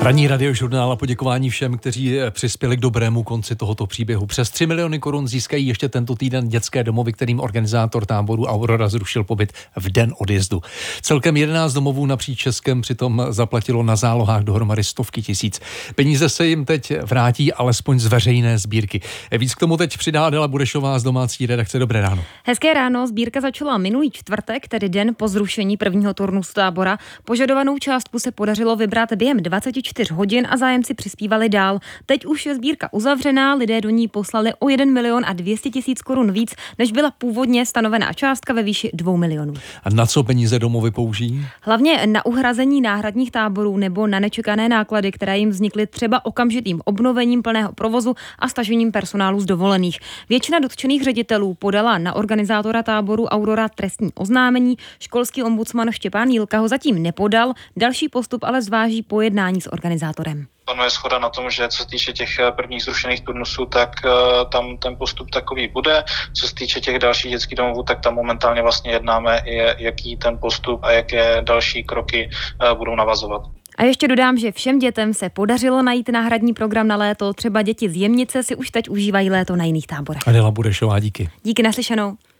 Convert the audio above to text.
Ranní radiožurnál a poděkování všem, kteří přispěli k dobrému konci tohoto příběhu. Přes 3 miliony korun získají ještě tento týden dětské domovy, kterým organizátor táboru Aurora zrušil pobyt v den odjezdu. Celkem 11 domovů napříč Českem přitom zaplatilo na zálohách dohromady stovky tisíc. Peníze se jim teď vrátí alespoň z veřejné sbírky. Víc k tomu teď přidá Adela Budešová z domácí redakce. Dobré ráno. Hezké ráno. Sbírka začala minulý čtvrtek, tedy den po zrušení prvního turnusu tábora. Požadovanou částku se podařilo vybrat během 24 hodin a zájemci přispívali dál. Teď už je sbírka uzavřená, lidé do ní poslali o 1 milion a 200 tisíc korun víc, než byla původně stanovená částka ve výši 2 milionů. A na co peníze domovy použijí? Hlavně na uhrazení náhradních táborů nebo na nečekané náklady, které jim vznikly třeba okamžitým obnovením plného provozu a stažením personálu z dovolených. Většina dotčených ředitelů podala na organizátora táboru Aurora trestní oznámení. Školský ombudsman Štěpán Jílka ho zatím nepodal, další postup ale zváží po jednání s organizátorem. Panuje shoda na tom, že co se týče těch prvních zrušených turnusů, tak tam ten postup takový bude. Co se týče těch dalších dětských domovů, tak tam momentálně vlastně jednáme, jaký ten postup a jaké další kroky budou navazovat. A ještě dodám, že všem dětem se podařilo najít náhradní program na léto. Třeba děti z Jemnice si už teď užívají léto na jiných táborech. Adela Budešová, díky. Díky, naslyšenou.